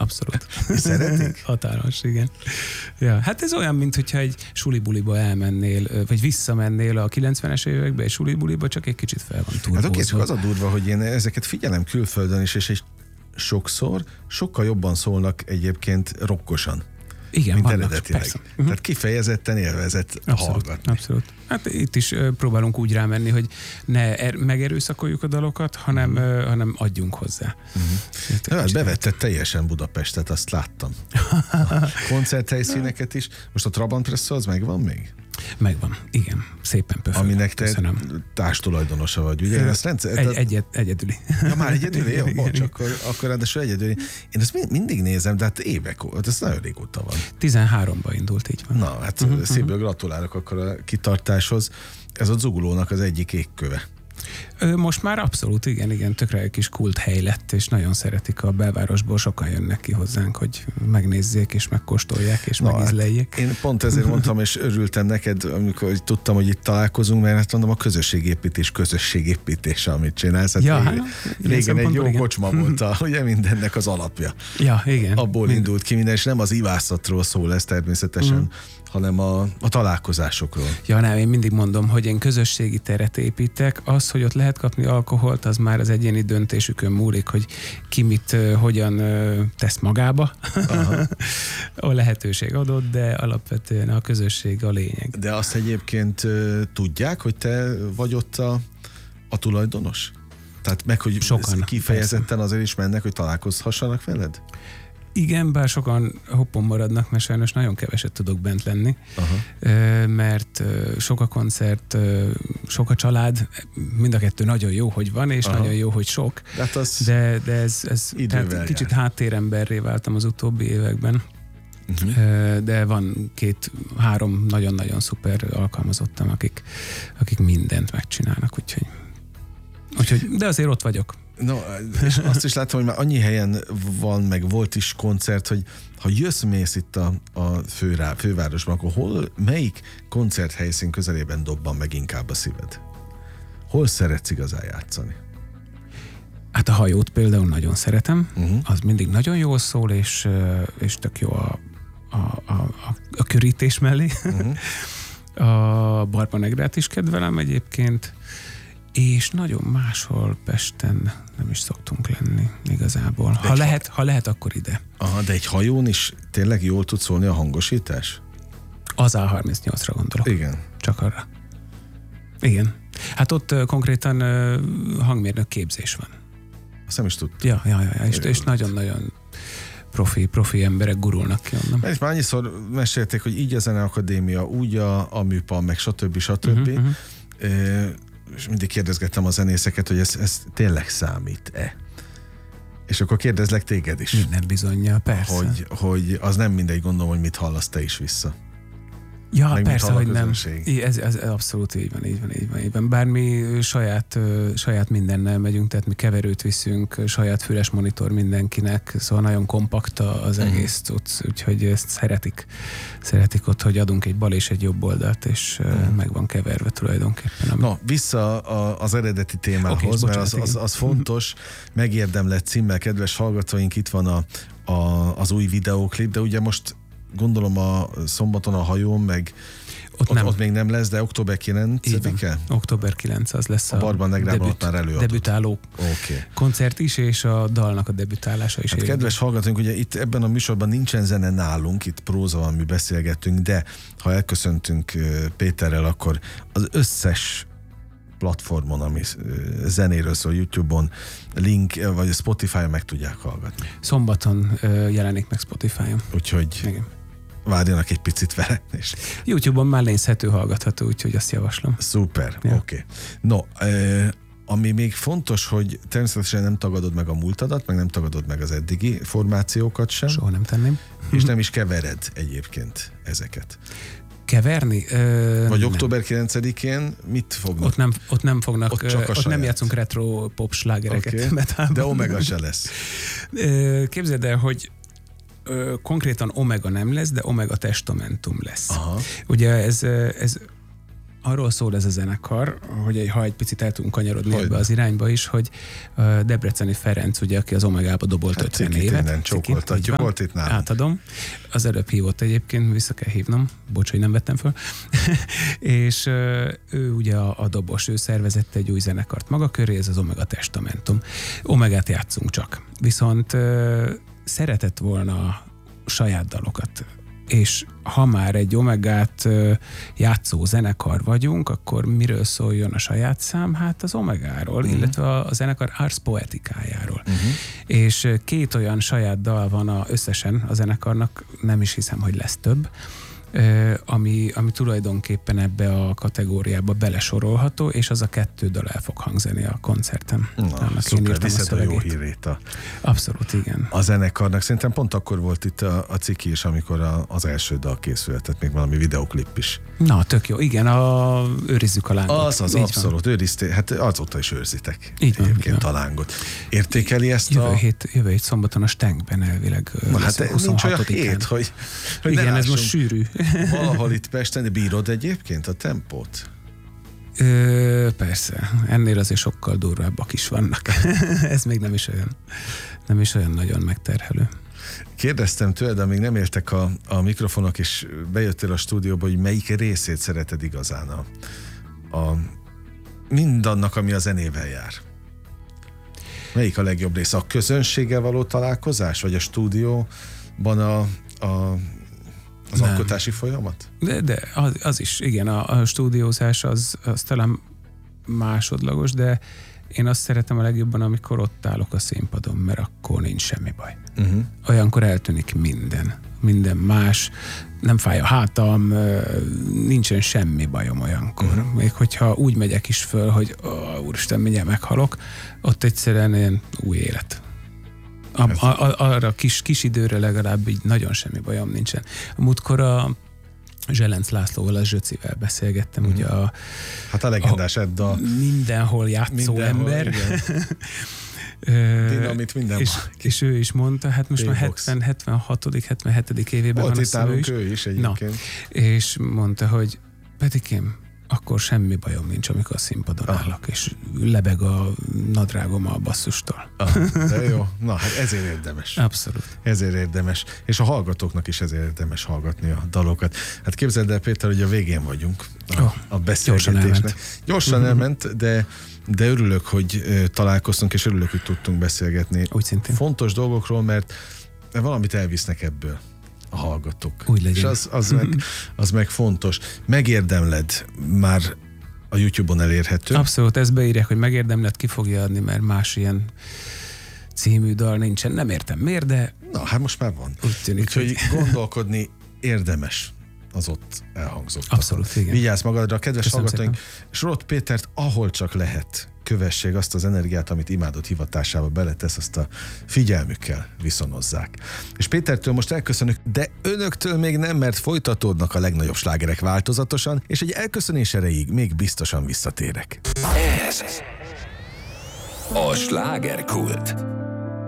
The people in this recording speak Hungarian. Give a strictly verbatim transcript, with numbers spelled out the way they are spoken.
abszolút. Szeretik? Határos, igen. Ja, hát ez olyan, mint hogyha egy sulibuliba elmennél, vagy visszamennél a kilencvenes évekbe egy sulibuliba, csak egy kicsit fel van turbózva. Hát oké, csak az a durva, hogy én ezeket figyelem külföldön is, és egy sokszor sokkal jobban szólnak egyébként rokkosan. Igen, mint vannak, eredetileg. persze. Tehát kifejezetten élvezett abszolút, hallgatni. Abszolút. Hát itt is uh, próbálunk úgy rámenni, hogy ne er- megerőszakoljuk a dalokat, hanem, uh-huh. uh, hanem adjunk hozzá. Uh-huh. Ja, hát bevetted teljesen Budapestet, azt láttam. A koncerthelyszíneket is. Most a Trabant Presso az megvan még? Megvan, igen. Szépen pöfög. Aminek te Köszönöm. társtulajdonosa vagy, ugye? Ö, ezt rendszer, egy, egyed, egyedüli. Ja, már egyedüli? Jó, bocs, akkor, akkor ráadásul egyedüli. Én ezt mind, mindig nézem, de hát évek óta, ez nagyon régóta van. tizenháromban indult, így van. Na, hát uh-huh, szívből gratulálok akkor a kitartáshoz. Ez a Zugulónak az egyik égköve. Most már abszolút, igen, igen, tökre egy kis kulthely lett, és nagyon szeretik a belvárosból, sokan jönnek ki hozzánk, hogy megnézzék, és megkóstolják, és Na, megízleljék. Hát én pont ezért mondtam, és örültem neked, amikor tudtam, hogy itt találkozunk, mert hát mondom, a közösségépítés, közösségépítés, amit csinálsz. Hát ja, régen, hát, régen egy jó igen. kocsma volt, a, ugye mindennek az alapja. Ja, igen. Abból Mind. indult ki minden, és nem az ivászatról szól ez természetesen, mm. hanem a, a találkozásokról. Ja, nem, én mindig mondom, hogy én közösségi teret építek. Az, hogy ott lehet kapni alkoholt, az már az egyéni döntésükön múlik, hogy ki mit, uh, hogyan uh, tesz magába. A lehetőség adott, de alapvetően a közösség a lényeg. De azt egyébként uh, tudják, hogy te vagy ott a, a tulajdonos? Tehát meg, hogy sokan, kifejezetten persze. azért is mennek, hogy találkozhassanak veled? Igen, bár sokan hoppon maradnak, mert sajnos nagyon keveset tudok bent lenni, Aha. mert sok a koncert, sok a család, mind a kettő nagyon jó, hogy van, és Aha. nagyon jó, hogy sok, de, hát az de, de ez, ez tehát kicsit háttéremberré váltam az utóbbi években, uh-huh. de van két-három nagyon-nagyon szuper alkalmazottam, akik, akik mindent megcsinálnak, úgyhogy, úgyhogy de azért ott vagyok. No, és azt is látom, hogy már annyi helyen van, meg volt is koncert, hogy ha jössz-mész itt a, a főrá, fővárosban, akkor hol, melyik koncerthelyszín közelében dobban meg inkább a szíved? Hol szeretsz igazán játszani? Hát a Hajót például nagyon szeretem, uh-huh. az mindig nagyon jól szól, és, és tök jó a, a, a, a körítés mellé. Uh-huh. A Barba Negrát is kedvelem egyébként, és nagyon máshol Pesten nem is szoktunk lenni igazából. Ha lehet, ha lehet, akkor ide. Aha, de egy hajón is tényleg jól tud szólni a hangosítás? Az á harmincnyolcra gondolok. Igen. Csak arra. Igen. Hát ott uh, konkrétan uh, hangmérnök képzés van. Azt nem is tudtam. Ja, ja, ja, és, és nagyon-nagyon profi, profi emberek gurulnak ki onnan. Mert már annyiszor mesélték, hogy így a Zeneakadémia, úgy a, a műpa, meg stb. stb. Uh-huh, uh-huh. E, és mindig kérdezgettem a zenészeket, hogy ez, ez tényleg számít-e? És akkor kérdezlek téged is. Minden bizonnyal, persze. Hogy, hogy az nem mindegy, gondolom, hogy mit hallasz te is vissza. Ja, meg persze, hogy nem. Közönség. Ez, ez abszolút így van, így van, így van, így van. Bár mi saját, saját mindennel megyünk, tehát mi keverőt viszünk, saját füles monitor mindenkinek, szóval nagyon kompakt az egész cucc, úgyhogy ezt szeretik. Szeretik ott, hogy adunk egy bal és egy jobb oldalt, és mm. meg van keverve tulajdonképpen. Ami... No, vissza a, az eredeti témához, okay, mert bocsánat, az, az, az fontos, megérdemlett címmel, kedves hallgatóink, itt van a, a, az új videóklip, de ugye most gondolom a szombaton a Hajón, meg ott, ott, ott még nem lesz, de október kilencedike? október kilencedike az lesz a, a Barba Negrában debüt, ott már előadott. Debütáló okay. koncert is, és a dalnak a debütálása is. Hát kedves hallgatóink, ugye itt ebben a műsorban nincsen zene nálunk, itt próza van, mi beszélgetünk, de ha elköszöntünk Péterrel, akkor az összes platformon, ami zenéről szól, YouTube-on, link, vagy Spotify-on meg tudják hallgatni. Szombaton uh, jelenik meg Spotify-on. Úgyhogy igen. Várjanak egy picit vele. És... YouTube-on már nézhető, hallgatható, úgyhogy azt javaslom. Szuper, ja. Oké. Okay. No, eh, ami még fontos, hogy természetesen nem tagadod meg a múltadat, meg nem tagadod meg az eddigi formációkat sem. Soha nem tenném. És nem is kevered egyébként ezeket. Keverni? Ö, Vagy október kilencedikén mit fognak? Ott nem, ott nem fognak, ott, ott, ott nem játszunk retro pop slágereket. Okay. Metában. De Omega se lesz. Képzeld el, hogy ö, konkrétan Omega nem lesz, de Omega Testamentum lesz. Aha. Ugye ez, ez arról szól ez a zenekar, hogy ha egy picit el tudunk kanyarodni hogy ebbe az irányba is, hogy Debreceni Ferenc, ugye, aki az Omegába dobolt hát ötven évet. Innen csókoltatjuk, volt itt nálunk. Átadom. Az előbb hívott egyébként, vissza kell hívnom, bocs, hogy nem vettem föl. És ő ugye a, a dobos, ő szervezett egy új zenekart maga köré, ez az Omega Testamentum. Omegát játszunk csak. Viszont szeretett volna saját dalokat. És ha már egy Omegát játszó zenekar vagyunk, akkor miről szóljon a saját szám? Hát az Omegáról, uh-huh. illetve a zenekar Ars Poetikájáról. Uh-huh. És két olyan saját dal van a, összesen a zenekarnak, nem is hiszem, hogy lesz több, ami, ami tulajdonképpen ebbe a kategóriába belesorolható, és az a kettő dal el fog hangzani a koncerten. Na, szuper, viszed a, a jó hírét. A, Abszolút, igen. A zenekarnak szerintem pont akkor volt itt a, a ciki is, amikor a, az első dal készült, tehát még valami videoklip is. Na, tök jó. Igen, a őrizzük a lángot. Az, az, abszolút. Őrizté, hát azóta is őrzitek. Így van, egyébként a lángot. Értékeli ezt jövő a... Hét, jövő hét szombaton a Stenkben elvileg. Na, hát nincs olyan hét, hogy, hogy igen, ez most sűrű. Valahol itt Pesten, de bírod egyébként a tempót? Ö, persze, ennél azért sokkal durvábbak is vannak. Ez még nem is olyan, nem is olyan nagyon megterhelő. Kérdeztem tőled, amíg nem értek a, a mikrofonok, és bejöttél a stúdióba, hogy melyik részét szereted igazán a, a mindannak, ami a zenével jár. Melyik a legjobb része? A közönséggel való találkozás, vagy a stúdióban a, a az nem. alkotási folyamat? De, de az, az is, igen, a, a stúdiózás az, az talán másodlagos, de én azt szeretem a legjobban, amikor ott állok a színpadon, mert akkor nincs semmi baj. Uh-huh. Olyankor eltűnik minden. Minden más, nem fáj a hátam, nincsen semmi bajom olyankor. Uh-huh. Még hogyha úgy megyek is föl, hogy ó, úristen, mindjárt meghalok, ott egyszerűen ilyen új élet. A, a, arra kis, kis időre legalább így nagyon semmi bajom nincsen. A múltkor a Zselenc Lászlóval, a Zsöcivel beszélgettem, mm. ugye a... Hát a legendás Edda. Mindenhol játszó mindenhol, ember. Dinamit mindenhol. És, és ő is mondta, hát most P-box. Már hetven, hetvenhat, hetvenhetedik évében volt van itt nálunk ő is egyébként. Na, és mondta, hogy Petikém, akkor semmi bajom nincs, amikor a színpadon ah. állok, és lebeg a nadrágom a basszustól. Ah, de jó, na hát ezért érdemes. Abszolút. Ezért érdemes, és a hallgatóknak is ezért érdemes hallgatni a dalokat. Hát képzeld el, Péter, hogy a végén vagyunk a, oh, a beszélgetésnek. Gyorsan elment, gyorsan elment de, de örülök, hogy találkoztunk, és örülök, hogy tudtunk beszélgetni. Úgy szintén. Fontos dolgokról, mert valamit elvisznek ebből a hallgatók. Úgy legyen. És az, az, meg, az meg fontos. Megérdemled, már a YouTube-on elérhető. Abszolút, ezt beírják, hogy megérdemled, ki fogja adni, mert más ilyen című dal nincsen. Nem értem miért, de... Na, hát most már van. Úgy tűnik, úgyhogy hogy... gondolkodni érdemes az ott elhangzott. Abszolút, igen. Vigyázz magadra, kedves Köszönöm hallgatóink. Srot Pétert, ahol csak lehet, kövessék azt az energiát, amit imádott hivatásába beletesz, azt a figyelmükkel viszonozzák. És Pétertől most elköszönök, de önöktől még nem, mert folytatódnak a legnagyobb slágerek változatosan, és egy elköszönés erejéig még biztosan visszatérek. Ez a Slágerkult.